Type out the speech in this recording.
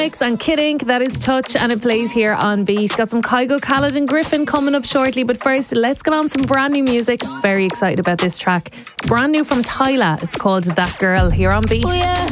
Onyx and Kid Ink, that is Touch, and it plays here on Beat. Got some Kygo, Khaled and Griffin coming up shortly, but first let's get on some brand new music. Very excited about this track. It's brand new from Tyla. It's called That Girl here on Beat. Oh yeah.